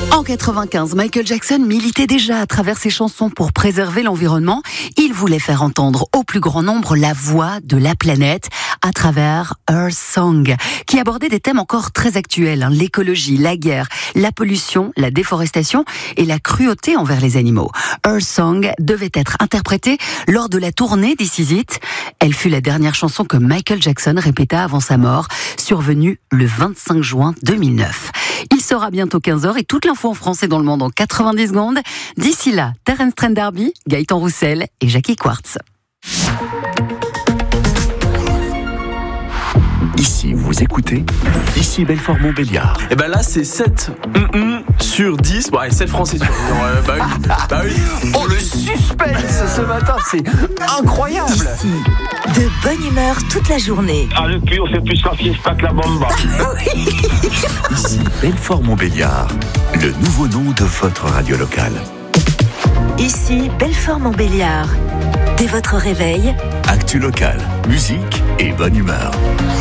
En 95, Michael Jackson militait déjà à travers ses chansons pour préserver l'environnement. Il voulait faire entendre au plus grand nombre la voix de la planète à travers Earth Song, qui abordait des thèmes encore très actuels, l'écologie, la guerre, la pollution, la déforestation et la cruauté envers les animaux. Earth Song devait être interprétée lors de la tournée This Is It. Elle fut la dernière chanson que Michael Jackson répéta avant sa mort, survenue le 25 juin 2009. Il sera bientôt 15h et toute l'info en français dans le monde en 90 secondes. D'ici là, Terence Trent D'Arby, Gaëtan Roussel et Jackie Quartz. Ici, vous écoutez, ici Belfort-Montbéliard. Et ben là, c'est 7 sur 10. Bon, allez, 7 Français sur 10. Bah oui. Oh, le suspense ce matin, c'est incroyable. Ici, de bonne humeur toute la journée. Ah, le cul, on fait plus la fiesta que la bomba. Ici Belfort-Montbéliard, le nouveau nom de votre radio locale. Ici, Belfort-Montbéliard. Dès votre réveil, Actu locale, musique et bonne humeur.